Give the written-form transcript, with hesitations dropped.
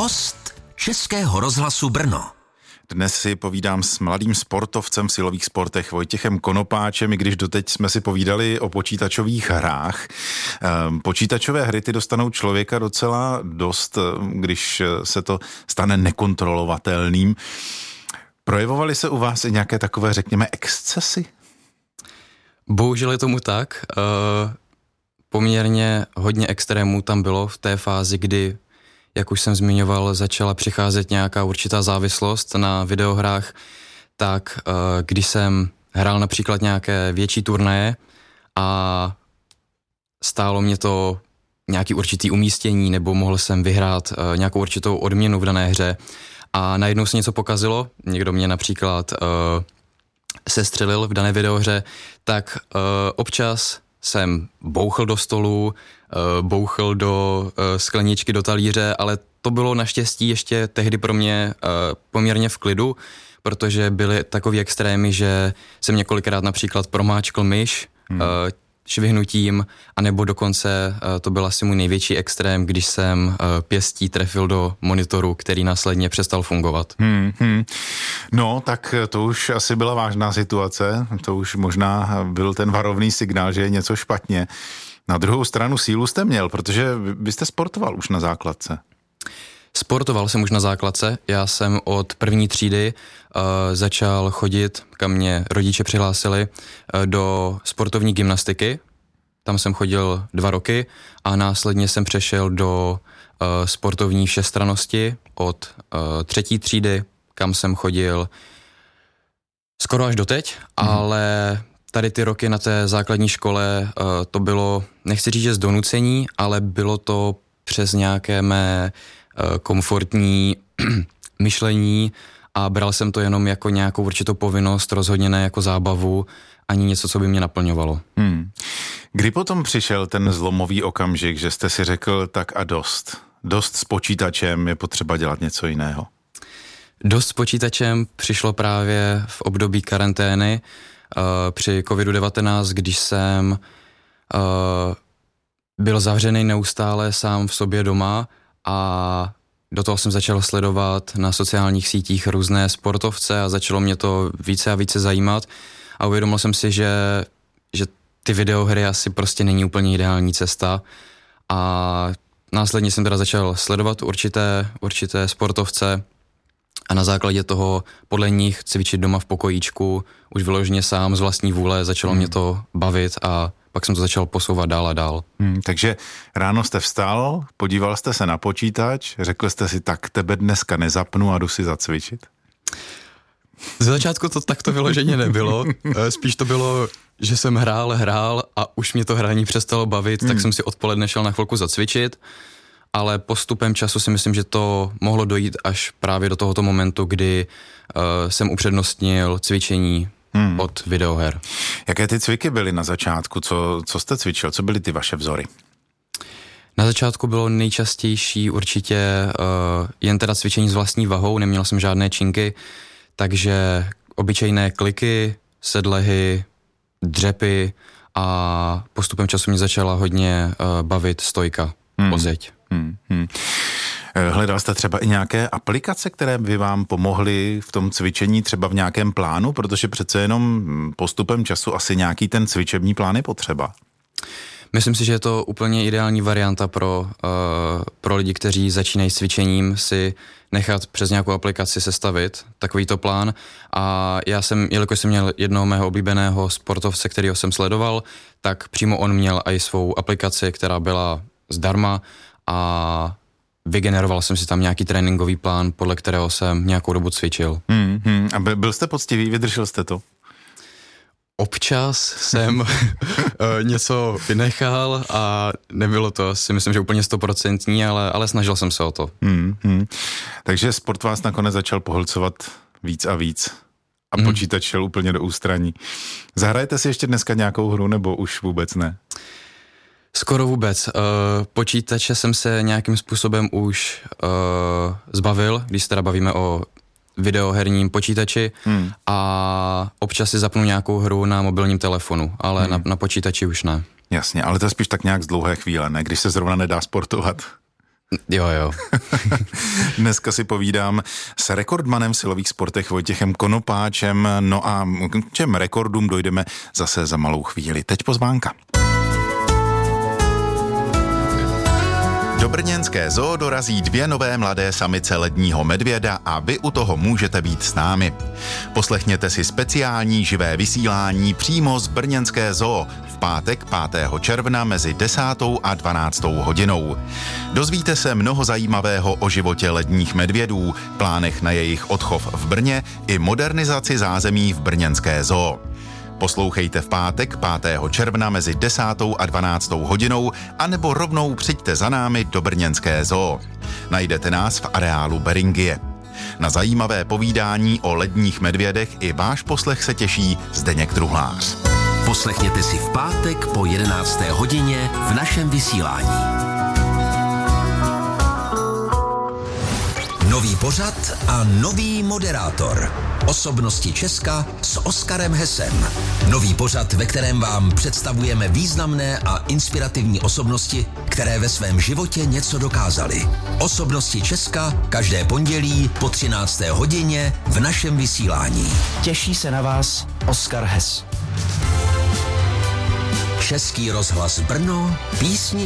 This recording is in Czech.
Host Českého rozhlasu Brno. Dnes si povídám s mladým sportovcem v silových sportech Vojtěchem Konopáčem, i když doteď jsme si povídali o počítačových hrách. Počítačové hry ty dostanou člověka docela dost, když se to stane nekontrolovatelným. Projevovaly se u vás i nějaké takové, řekněme, excesy? Bohužel je tomu tak. Poměrně hodně extrémů tam bylo v té fázi, kdy, jak už jsem zmiňoval, začala přicházet nějaká určitá závislost na videohrách, tak když jsem hrál například nějaké větší turnaje a stálo mě to nějaký určitý umístění, nebo mohl jsem vyhrát nějakou určitou odměnu v dané hře a najednou se něco pokazilo, někdo mě například sestřelil v dané videohře, tak občas jsem bouchl do stolu, bouchl do skleničky, do talíře, ale to bylo naštěstí ještě tehdy pro mě poměrně v klidu, protože byly takový extrémy, že jsem několikrát například promáčkl myš švihnutím, anebo dokonce to byl asi můj největší extrém, když jsem pěstí trefil do monitoru, který následně přestal fungovat. No, tak to už asi byla vážná situace, to už možná byl ten varovný signál, že je něco špatně. Na druhou stranu sílu jste měl, protože vy jste sportoval už na základce. Sportoval jsem už na základce, já jsem od první třídy začal chodit, kam mě rodiče přihlásili, do sportovní gymnastiky. Tam jsem chodil 2 roky a následně jsem přešel do sportovní všestrannosti od 3. třídy, kam jsem chodil skoro až doteď, ale tady ty roky na té základní škole to bylo, nechci říct, že z donucení, ale bylo to přes nějaké mé komfortní myšlení a bral jsem to jenom jako nějakou určitou povinnost, rozhodně ne jako zábavu, ani něco, co by mě naplňovalo. Kdy potom přišel ten zlomový okamžik, že jste si řekl tak a dost? Dost s počítačem, je potřeba dělat něco jiného. Dost s počítačem přišlo právě v období karantény při COVID-19, když jsem byl zavřený neustále sám v sobě doma a do toho jsem začal sledovat na sociálních sítích různé sportovce a začalo mě to více a více zajímat a uvědomil jsem si, že ty videohry asi prostě není úplně ideální cesta a následně jsem teda začal sledovat určité sportovce a na základě toho podle nich cvičit doma v pokojíčku, už vyloženě sám z vlastní vůle, začalo mě to bavit a pak jsem to začal posouvat dál a dál. Takže ráno jste vstal, podíval jste se na počítač, řekl jste si, tak tebe dneska nezapnu a jdu si zacvičit? Ze začátku to takto vyloženě nebylo, spíš to bylo, že jsem hrál a už mě to hraní přestalo bavit, tak jsem si odpoledne šel na chvilku zacvičit, ale postupem času si myslím, že to mohlo dojít až právě do tohoto momentu, kdy jsem upřednostnil cvičení od videoher. Jaké ty cviky byly na začátku? Co jste cvičil? Co byly ty vaše vzory? Na začátku bylo nejčastější určitě jen teda cvičení s vlastní vahou, neměl jsem žádné činky, takže obyčejné kliky, sedlehy, dřepy a postupem času mě začala hodně bavit stojka, pozeď. Hledal jste třeba i nějaké aplikace, které by vám pomohly v tom cvičení třeba v nějakém plánu, protože přece jenom postupem času asi nějaký ten cvičební plán je potřeba. Myslím si, že je to úplně ideální varianta pro lidi, kteří začínají s cvičením, si nechat přes nějakou aplikaci sestavit takovýto plán a já jsem, jelikož jsem měl jednoho mého oblíbeného sportovce, kterýho jsem sledoval, tak přímo on měl i svou aplikaci, která byla zdarma a vygeneroval jsem si tam nějaký tréninkový plán, podle kterého jsem nějakou dobu cvičil. A byl jste poctivý, vydržel jste to? Občas jsem něco vynechal a nebylo to, si myslím, že úplně 100%, ale snažil jsem se o to. Takže sport vás nakonec začal pohlcovat víc a víc a počítač šel úplně do ústraní. Zahrajete si ještě dneska nějakou hru, nebo už vůbec ne? Skoro vůbec. Počítače jsem se nějakým způsobem už zbavil, když se teda bavíme o videoherním počítači a občas si zapnu nějakou hru na mobilním telefonu, ale na počítači už ne. Jasně, ale to je spíš tak nějak z dlouhé chvíle, ne? Když se zrovna nedá sportovat. Jo. Dneska si povídám s rekordmanem v silových sportech Vojtěchem Konopáčem, no a k těm rekordům dojdeme zase za malou chvíli. Teď pozvánka. Do brněnské zoo dorazí 2 nové mladé samice ledního medvěda a vy u toho můžete být s námi. Poslechněte si speciální živé vysílání přímo z brněnské zoo v pátek 5. června mezi 10. a 12. hodinou. Dozvíte se mnoho zajímavého o životě ledních medvědů, plánech na jejich odchov v Brně i modernizaci zázemí v brněnské zoo. Poslouchejte v pátek 5. června mezi 10. a 12. hodinou anebo rovnou přijďte za námi do brněnské zoo. Najdete nás v areálu Beringie. Na zajímavé povídání o ledních medvědech i váš poslech se těší Zdeněk Truhlář. Poslechněte si v pátek po 11. hodině v našem vysílání. Nový pořad a nový moderátor. Osobnosti Česka s Oskarem Hesem. Nový pořad, ve kterém vám představujeme významné a inspirativní osobnosti, které ve svém životě něco dokázaly. Osobnosti Česka každé pondělí po 13. hodině v našem vysílání. Těší se na vás Oskar Hes. Český rozhlas Brno, písni